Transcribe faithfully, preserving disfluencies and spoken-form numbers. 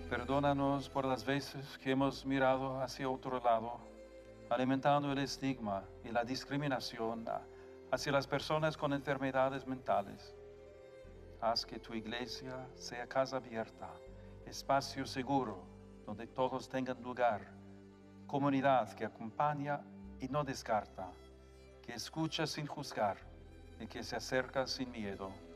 Perdónanos por las veces que hemos mirado hacia otro lado, alimentando el estigma y la discriminación hacia las personas con enfermedades mentales. Haz que tu iglesia sea casa abierta, espacio seguro donde todos tengan lugar, comunidad que acompaña y no descarta, que escucha sin juzgar y que se acerca sin miedo.